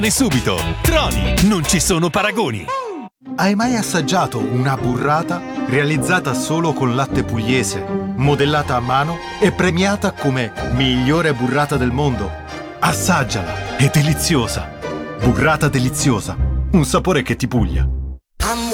Subito. Troni, non ci sono paragoni. Hai mai assaggiato una burrata realizzata solo con latte pugliese, modellata a mano e premiata come migliore burrata del mondo? Assaggiala, è deliziosa. Burrata deliziosa, un sapore che ti puglia.